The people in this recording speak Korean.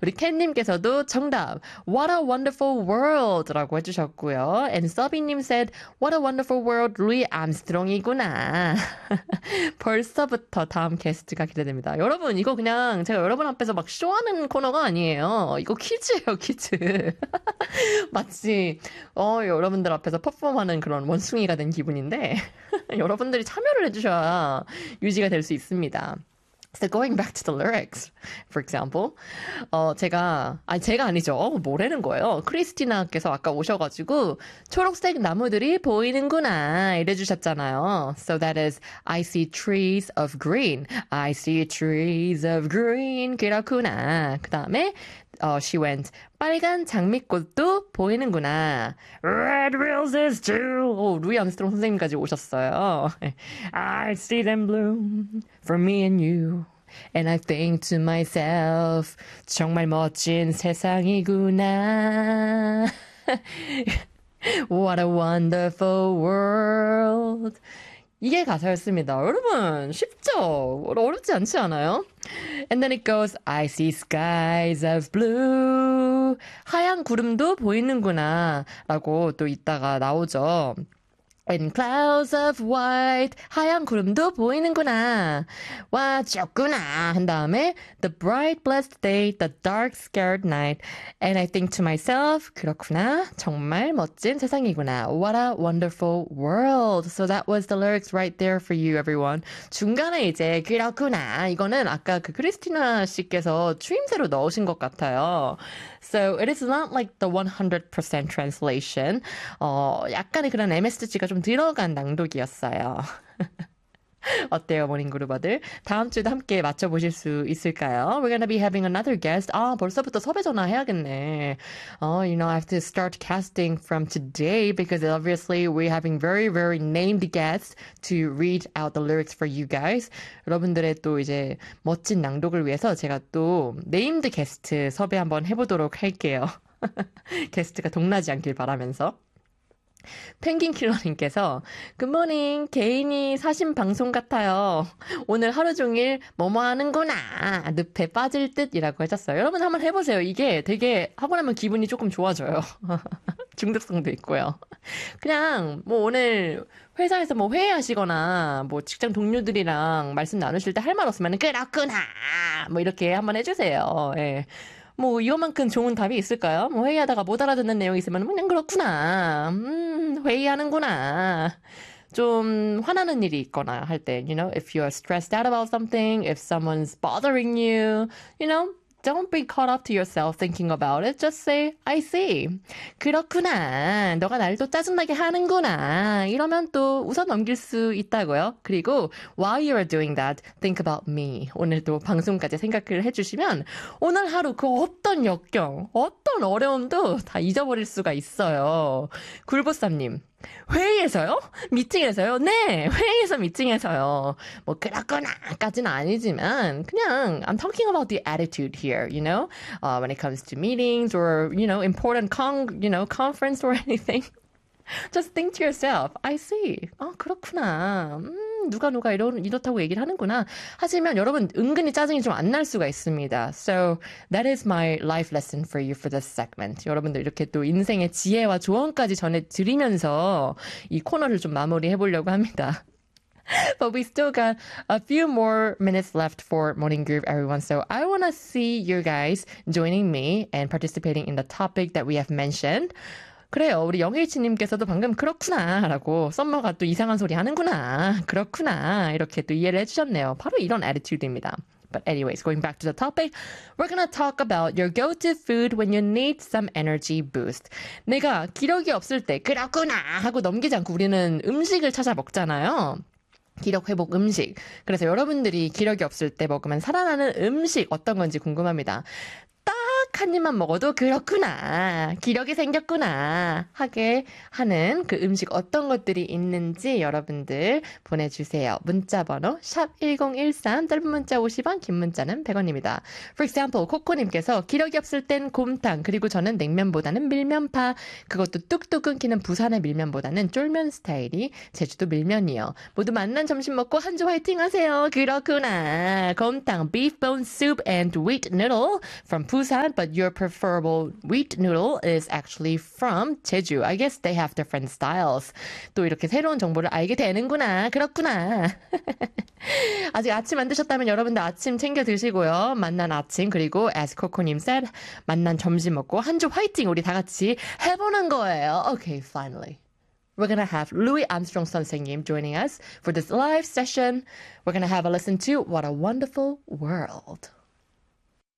우리 캔님께서도 정답 What a wonderful world라고 해주셨고요. And 서비님 said What a wonderful world 루이 암스트롱이구나. 벌써부터 다음 게스트가 기대됩니다. 여러분 이거 그냥 제가 여러분 앞에서 막 쇼하는 코너가 아니에요. 이거 퀴즈예요 퀴즈. 마치 여러분들 앞에서 퍼폼하는 그런 원숭이가 된 기분인데 여러분들이 참여를 해주셔야 유지가 될 수 있습니다. So going back to the lyrics, for example, 제가 아니죠. 뭐라는 거예요. 크리스티나께서 아까 오셔가지고 초록색 나무들이 보이는구나 이래주셨잖아요. So that is, I see trees of green. I see trees of green. 그렇구나. 그 다음에 she went, 빨간 장미꽃도 보이는구나. Red roses too. 루이 암스트롱 선생님까지 오셨어요. I see them bloom for me and you. And I think to myself, 정말 멋진 세상이구나. What a wonderful world. 이게 가사였습니다. 여러분, 쉽죠? 어렵지 않지 않아요? And then it goes, I see skies of blue. 하얀 구름도 보이는구나. 라고 또 이따가 나오죠. And clouds of white. 하얀 구름도 보이는구나. 와, 좁구나. 한 다음에 the bright blessed day, the dark scared night. And I think to myself, 그렇구나. 정말 멋진 세상이구나. What a wonderful world. So that was the lyrics right there for you, everyone. 중간에 이제 그렇구나. 이거는 아까 그 크리스티나 씨께서 추임새로 넣으신 것 같아요. So it is not like the 100% translation. 약간의 그런 MSG가 좀 들어간 낭독이었어요. 어때요, 모닝그룹아들? 다음 주도 함께 맞춰보실 수 있을까요? We're gonna be having another guest. 벌써부터 섭외 전화해야겠네. I have to start casting from today because obviously we're having very, very named guests to read out the lyrics for you guys. 여러분들의 또 이제 멋진 낭독을 위해서 제가 또 네임드 게스트 섭외 한번 해보도록 할게요. 게스트가 동나지 않길 바라면서. 펭귄킬러님께서 굿모닝 개인이 사신 방송 같아요. 오늘 하루 종일 뭐뭐 하는구나 늪에 빠질 듯이라고 하셨어요. 여러분 한번 해보세요. 이게 되게 하고 나면 기분이 조금 좋아져요. 중독성도 있고요. 그냥 뭐 오늘 회사에서 뭐 회의하시거나 뭐 직장 동료들이랑 말씀 나누실 때 할 말 없으면 그렇구나 뭐 이렇게 한번 해주세요. 예. 뭐 이것만큼 좋은 답이 있을까요? 뭐 회의하다가 못 알아듣는 내용이 있으면 그냥 그렇구나. 회의하는구나. 좀 화나는 일이 있거나 할 때, if you are stressed out about something, if someone's bothering you, don't be caught up to yourself thinking about it. Just say, I see. 그렇구나. 너가 날 또 짜증나게 하는구나. 이러면 또 웃어 넘길 수 있다고요. 그리고 while you are doing that, think about me. 오늘도 방송까지 생각을 해주시면 오늘 하루 그 어떤 역경, 어떤 어려움도 다 잊어버릴 수가 있어요. 굴보쌈님. 회의에서요? 미팅에서요? 네, 회의에서 미팅에서요. 뭐 그렇구나까지는 아니지만 그냥 I'm talking about the attitude here, when it comes to meetings or important conference or anything. Just think to yourself, I see. 그렇구나. 누가 이렇다고 얘기를 하는구나. 하지만 여러분 은근히 짜증이 좀 안 날 수가 있습니다. So that is my life lesson for you for this segment. 여러분들 이렇게 또 인생의 지혜와 조언까지 전해드리면서 이 코너를 좀 마무리해 보려고 합니다. But we still got a few more minutes left for Morning Groove, everyone. So I want to see you guys joining me and participating in the topic that we have mentioned. 그래요. 우리 영일치님께서도 방금 그렇구나 라고 썸머가 또 이상한 소리 하는구나. 그렇구나. 이렇게 또 이해를 해주셨네요. 바로 이런 attitude입니다. But anyways, going back to the topic, we're gonna talk about your go-to food when you need some energy boost. 내가 기력이 없을 때 그렇구나 하고 넘기지 않고 우리는 음식을 찾아 먹잖아요. 기력 회복 음식. 그래서 여러분들이 기력이 없을 때 먹으면 살아나는 음식 어떤 건지 궁금합니다. 딱 한 입만 먹어도 그렇구나. 기력이 생겼구나. 하게 하는 그 음식 어떤 것들이 있는지 여러분들 보내주세요. 문자번호 샵1013 짧은 문자 50원 긴 문자는 100원입니다. For example 코코님께서 기력이 없을 땐 곰탕 그리고 저는 냉면보다는 밀면파 그것도 뚝뚝 끊기는 부산의 밀면보다는 쫄면 스타일이 제주도 밀면이요. 모두 만난 점심 먹고 한 주 화이팅 하세요. 그렇구나. 곰탕, beef bone soup and wheat noodle from Busan, but your preferable wheat noodle is actually from Jeju. I guess they have different styles. 또 이렇게 새로운 정보를 알게 되는구나. 그렇구나. 아직 아침 안 드셨다면 여러분들 아침 챙겨 드시고요. 만난 아침 그리고 as 코코님 said 만난 점심 먹고 한 주 화이팅 우리 다 같이 해보는 거예요. Okay, finally. We're going to have Louis Armstrong 선생님 joining us for this live session. We're going to have a listen to What a Wonderful World.